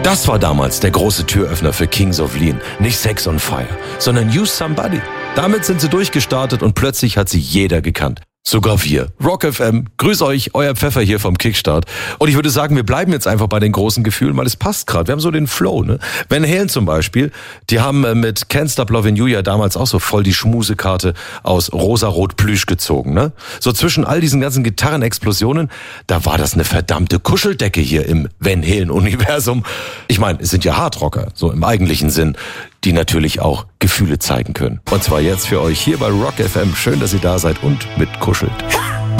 Das war damals der große Türöffner für Kings of Lean. Nicht Sex on Fire, sondern Use Somebody. Damit sind sie durchgestartet und plötzlich hat sie jeder gekannt. Sogar wir. Rock FM. Grüß euch, euer Pfeffer hier vom Kickstart. Und ich würde sagen, wir bleiben jetzt einfach bei den großen Gefühlen, weil es passt gerade. Wir haben so den Flow, ne? Van Halen zum Beispiel, die haben mit Can't Stop Lovin' You ja damals auch so voll die Schmusekarte aus rosa-rot Plüsch gezogen, ne? So zwischen all diesen ganzen Gitarrenexplosionen, da war das eine verdammte Kuscheldecke hier im Van Halen-Universum. Ich meine, es sind ja Hardrocker, so im eigentlichen Sinn, die natürlich auch Gefühle zeigen können. Und zwar jetzt für euch hier bei Rock FM. Schön, dass ihr da seid und mitkuschelt.